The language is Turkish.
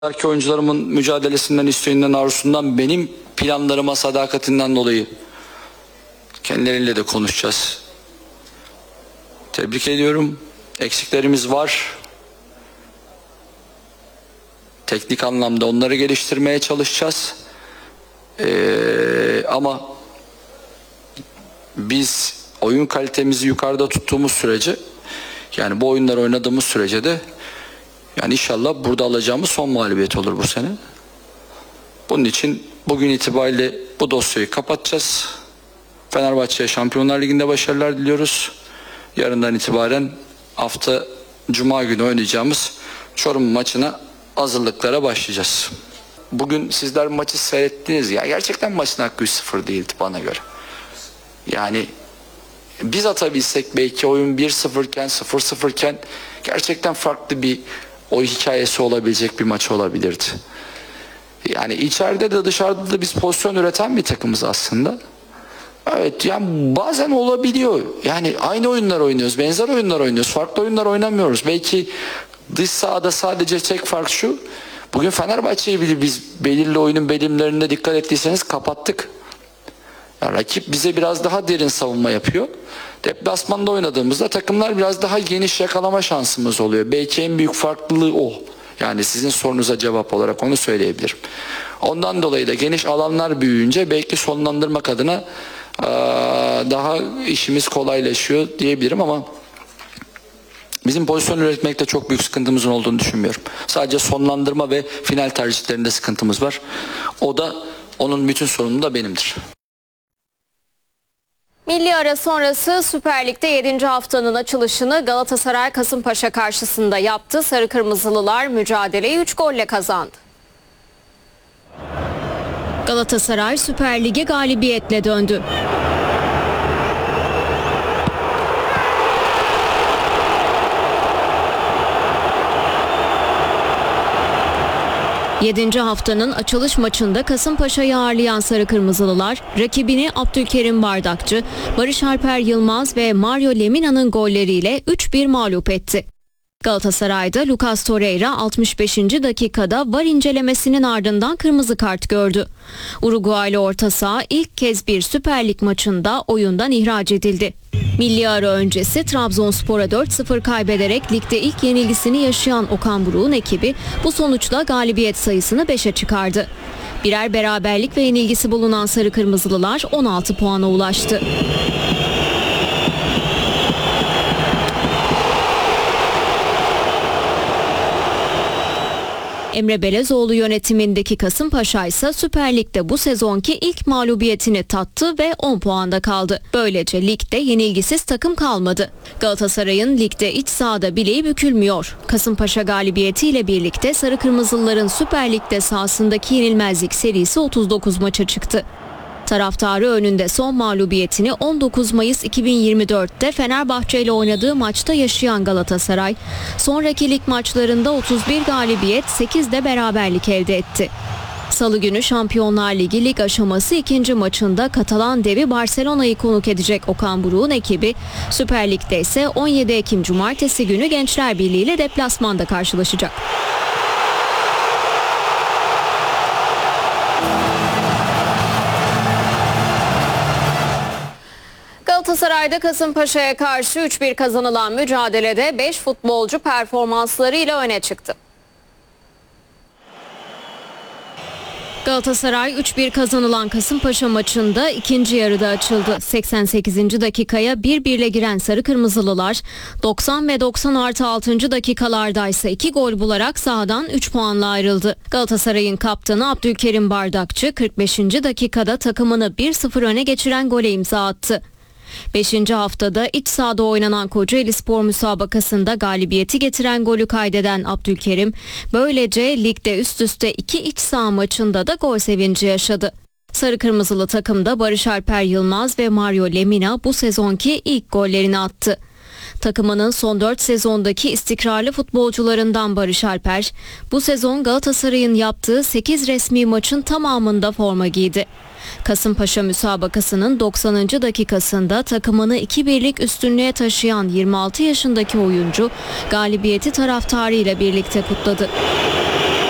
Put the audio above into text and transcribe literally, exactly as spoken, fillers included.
Belki oyuncularımın mücadelesinden, isteğinden, arzusundan, benim planlarıma sadakatinden dolayı kendileriyle de konuşacağız. Tebrik ediyorum. Eksiklerimiz var. Teknik anlamda onları geliştirmeye çalışacağız. Ee, ama biz oyun kalitemizi yukarıda tuttuğumuz sürece, yani bu oyunları oynadığımız sürece de yani inşallah burada alacağımız son mağlubiyet olur bu sene. Bunun için bugün itibariyle bu dosyayı kapatacağız. Fenerbahçe'ye Şampiyonlar Ligi'nde başarılar diliyoruz. Yarından itibaren hafta Cuma günü oynayacağımız Çorum maçına hazırlıklara başlayacağız. Bugün sizler maçı seyrettiniz ya. Gerçekten maçın hakkı üç sıfır değildi bana göre. Yani biz atabilsek belki oyun bir sıfır iken, sıfır sıfır iken gerçekten farklı bir o hikayesi olabilecek bir maç olabilirdi. Yani içeride de dışarıda da biz pozisyon üreten bir takımız aslında. Evet, yani bazen olabiliyor. Yani aynı oyunlar oynuyoruz, benzer oyunlar oynuyoruz, farklı oyunlar oynamıyoruz. Belki dış sahada sadece tek fark şu: bugün Fenerbahçe'yi bile biz belirli oyunun bölümlerinde dikkat ettiyseniz kapattık. Yani rakip bize biraz daha derin savunma yapıyor. Deplasmanda oynadığımızda takımlar biraz daha geniş yakalama şansımız oluyor. Belki en büyük farklılığı o. Yani sizin sorunuza cevap olarak onu söyleyebilirim. Ondan dolayı da geniş alanlar büyüyünce belki sonlandırmak adına daha işimiz kolaylaşıyor diyebilirim ama bizim pozisyon üretmekte çok büyük sıkıntımızın olduğunu düşünmüyorum. Sadece sonlandırma ve final tercihlerinde sıkıntımız var. O da, onun bütün sorunu da benimdir. Milli ara sonrası Süper Lig'de yedinci haftanın açılışını Galatasaray Kasımpaşa karşısında yaptı. Sarı Kırmızılılar mücadeleyi üç golle kazandı. Galatasaray Süper Lig'e galibiyetle döndü. yedinci haftanın açılış maçında Kasımpaşa'yı ağırlayan Sarı Kırmızılılar rakibini Abdülkerim Bardakçı, Barış Alper Yılmaz ve Mario Lemina'nın golleriyle üç bir mağlup etti. Galatasaray'da Lucas Torreira altmış beşinci dakikada V A R incelemesinin ardından kırmızı kart gördü. Uruguaylı orta saha ilk kez bir Süper Lig maçında oyundan ihraç edildi. Milli ara öncesi Trabzonspor'a dört sıfır kaybederek ligde ilk yenilgisini yaşayan Okan Buruk'un ekibi bu sonuçla galibiyet sayısını beşe çıkardı. Birer beraberlik ve yenilgisi bulunan Sarı Kırmızılılar on altı puana ulaştı. Emre Belezoğlu yönetimindeki Kasımpaşa ise Süper Lig'de bu sezonki ilk mağlubiyetini tattı ve on puanda kaldı. Böylece ligde yenilgisiz takım kalmadı. Galatasaray'ın ligde iç sahada bileği bükülmüyor. Kasımpaşa galibiyetiyle birlikte Sarı Kırmızılıların Süper Lig'de sahasındaki yenilmezlik serisi otuz dokuz maça çıktı. Taraftarı önünde son mağlubiyetini on dokuz Mayıs iki bin yirmi dört'te Fenerbahçe ile oynadığı maçta yaşayan Galatasaray, sonraki lig maçlarında otuz bir galibiyet, sekiz de beraberlik elde etti. Salı günü Şampiyonlar Ligi lig aşaması ikinci maçında Katalan devi Barcelona'yı konuk edecek Okan Buruk'un ekibi, Süper Lig'de ise on yedi Ekim Cumartesi günü Gençler Birliği ile deplasmanda karşılaşacak. Galatasaray'da Kasımpaşa'ya karşı üç bir kazanılan mücadelede beş futbolcu performanslarıyla öne çıktı. Galatasaray üç bir kazanılan Kasımpaşa maçında ikinci yarıda açıldı. seksen sekizinci dakikaya bir birle giren Sarı Kırmızılılar doksan ve doksan artı altıncı dakikalarda ise iki gol bularak sahadan üç puanla ayrıldı. Galatasaray'ın kaptanı Abdülkerim Bardakçı kırk beşinci dakikada takımını bir sıfır öne geçiren gole imza attı. beşinci haftada iç sahada oynanan Kocaelispor müsabakasında galibiyeti getiren golü kaydeden Abdülkerim, böylece ligde üst üste iki iç saha maçında da gol sevinci yaşadı. Sarı Kırmızılı takımda Barış Alper Yılmaz ve Mario Lemina bu sezonki ilk gollerini attı. Takımının son dört sezondaki istikrarlı futbolcularından Barış Alper, bu sezon Galatasaray'ın yaptığı sekiz resmi maçın tamamında forma giydi. Kasımpaşa müsabakasının doksanıncı dakikasında takımını iki birlik üstünlüğe taşıyan yirmi altı yaşındaki oyuncu galibiyeti taraftarıyla birlikte kutladı.